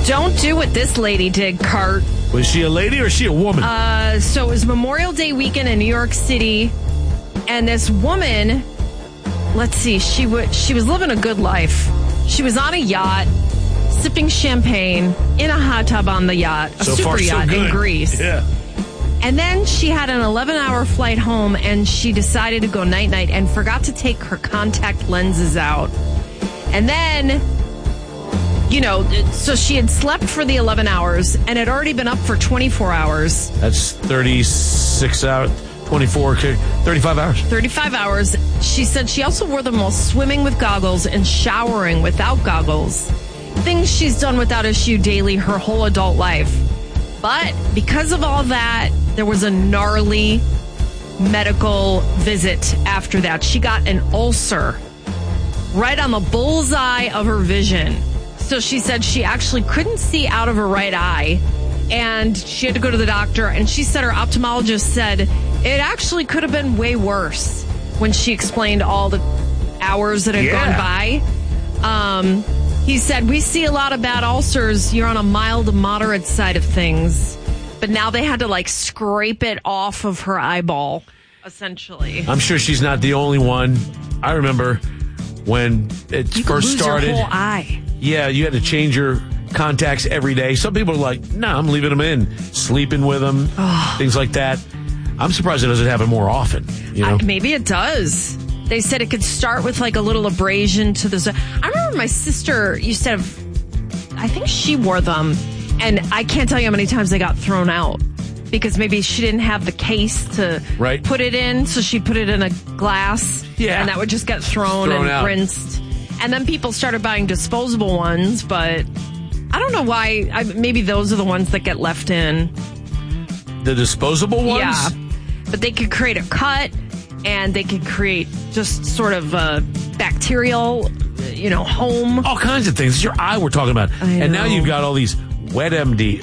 Don't do what this lady did, Kurt. Was she a lady or is she a woman? So it was Memorial Day weekend in New York City, and this woman, let's see, she was living a good life. She was on a yacht, sipping champagne in a hot tub on the yacht, a super yacht in Greece. Yeah. And then she had an 11-hour flight home, and she decided to go night-night and forgot to take her contact lenses out. And then, so she had slept for the 11 hours and had already been up for 24 hours. That's 36 hours, 24, 35 hours. 35 hours. She said she also wore them while swimming with goggles and showering without goggles. Things she's done without issue daily her whole adult life. But because of all that, there was a gnarly medical visit after that. She got an ulcer right on the bullseye of her vision. So she said she actually couldn't see out of her right eye, and she had to go to the doctor. And she said her ophthalmologist said it actually could have been way worse when she explained all the hours that had gone by. He said, we see a lot of bad ulcers. You're on a mild to moderate side of things. But now they had to scrape it off of her eyeball, essentially. I'm sure she's not the only one. I remember when it first started. Your whole eye. Yeah, you had to change your contacts every day. Some people are like, no, I'm leaving them in, sleeping with them, things like that. I'm surprised it doesn't happen more often. Maybe it does. They said it could start with a little abrasion to the... I remember my sister used to have... I think she wore them, and I can't tell you how many times they got thrown out because maybe she didn't have the case to put it in, so she put it in a glass, and that would just get thrown and out. Rinsed. And then people started buying disposable ones, but I don't know why. Maybe those are the ones that get left in. The disposable ones? Yeah. But they could create a cut, and they could create just sort of a bacterial, home. All kinds of things. It's your eye we're talking about. And now you've got all these wet MD,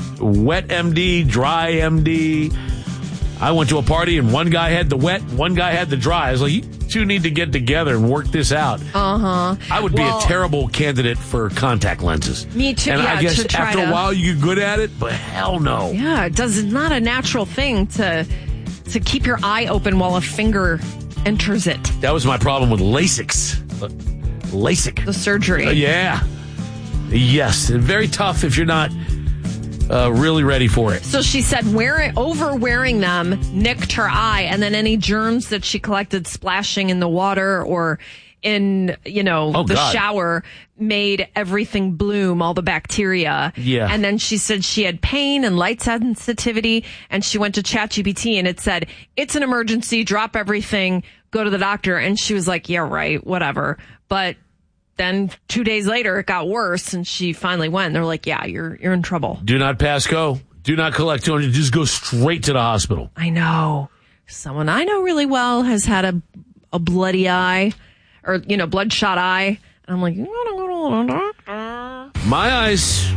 dry MD. I went to a party and one guy had the wet, one guy had the dry. I was like, you two need to get together and work this out. I would be a terrible candidate for contact lenses. Me too. And I guess after a while you get good at it, but hell no. Yeah, it's not a natural thing to keep your eye open while a finger enters it. That was my problem with LASIK. The surgery. Yeah. Yes. Very tough if you're not really ready for it. So she said wearing them nicked her eye, and then any germs that she collected splashing in the water or in, the shower made everything bloom, all the bacteria. Yeah. And then she said she had pain and light sensitivity, and she went to ChatGPT, and it said, it's an emergency, drop everything, go to the doctor. And she was like, yeah, right, whatever. But then 2 days later, it got worse, and she finally went. And they're like, yeah, you're in trouble. Do not pass go. Do not collect 200. Just go straight to the hospital. I know. Someone I know really well has had a bloody eye, or, bloodshot eye. And I'm like, you gotta go to the doctor. My eyes,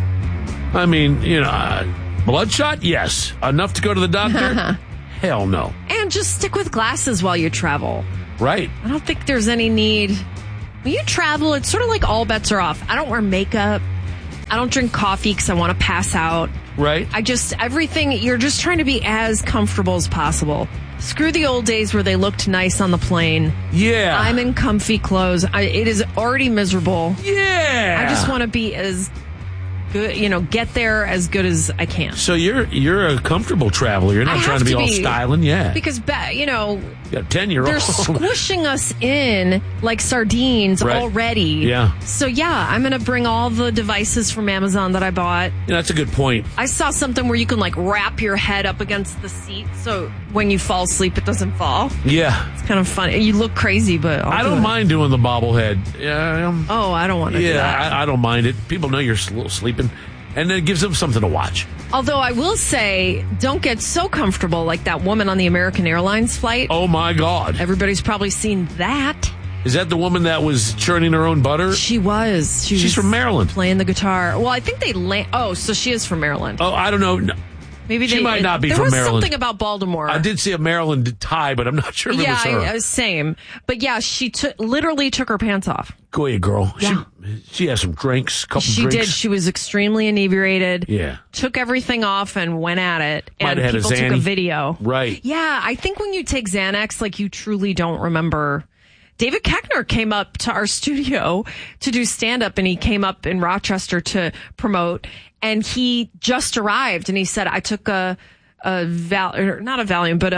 bloodshot, yes. Enough to go to the doctor? Hell no. And just stick with glasses while you travel. Right. I don't think there's any need. When you travel, it's sort of like all bets are off. I don't wear makeup. I don't drink coffee because I want to pass out. Right. Everything, you're just trying to be as comfortable as possible. Screw the old days where they looked nice on the plane. Yeah. I'm in comfy clothes. It is already miserable. Yeah. I just want to be as good, get there as good as I can. So you're a comfortable traveler. You're not trying to be all styling. Yeah. Because, you got a 10-year-old. They're squishing us in like sardines already. Yeah. So, yeah, I'm going to bring all the devices from Amazon that I bought. Yeah, that's a good point. I saw something where you can wrap your head up against the seat so when you fall asleep, it doesn't fall. Yeah. It's kind of fun. You look crazy, but I don't mind doing the bobblehead. Yeah. I don't want to do that. I don't mind it. People know you're sleeping. And then it gives them something to watch. Although I will say, don't get so comfortable like that woman on the American Airlines flight. Oh, my God. Everybody's probably seen that. Is that the woman that was churning her own butter? She was. She's from Maryland. Playing the guitar. Well, I think they so she is from Maryland. Oh, I don't know. Maybe She might not be there from was Maryland. something about Baltimore. I did see a Maryland tie, but I'm not sure if it was her. Yeah, same. But yeah, she literally took her pants off. Go ahead, girl. Yeah. She had some drinks, couple She drinks. did. She was extremely inebriated. Yeah. Took everything off and went at it. Might And have had a people took a Xanny. video. Right. Yeah, I think when you take Xanax, like you truly don't remember. David Koechner came up to our studio to do stand-up, and he came up in Rochester to promote, and he just arrived, and he said, I took not a Valium, but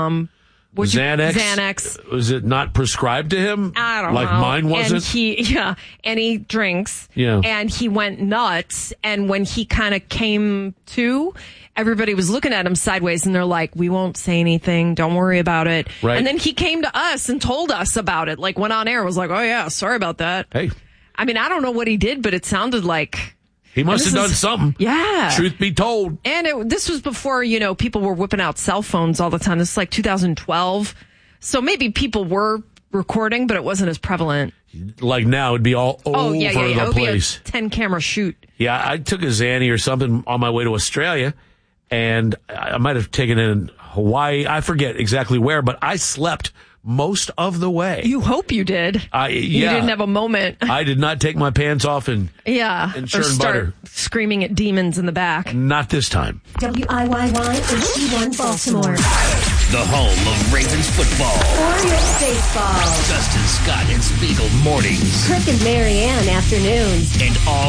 Xanax. Was it not prescribed to him? I don't like know. mine wasn't? And he drinks. Yeah. And he went nuts. And when he kind of came to, everybody was looking at him sideways, and they're like, we won't say anything. Don't worry about it. Right. And then he came to us and told us about it. Like, went on air, was like, oh yeah, sorry about that. Hey. I mean, I don't know what he did, but it sounded like. He must have done something. Yeah. Truth be told. And this was before, people were whipping out cell phones all the time. This is like 2012. So maybe people were recording, but it wasn't as prevalent. Like now, it'd be all over It the would place. be a 10-camera shoot. Yeah, I took a Xanny or something on my way to Australia, and I might have taken it in Hawaii. I forget exactly where, but I slept most of the way. You hope you did. You didn't have a moment. I did not take my pants off and or churn start butter. screaming at demons in the back. Not this time. WIYY HD1 Baltimore. The home of Ravens football. Orioles baseball. Dustin Scott and Spiegel mornings. Kirk and Marianne afternoons. And all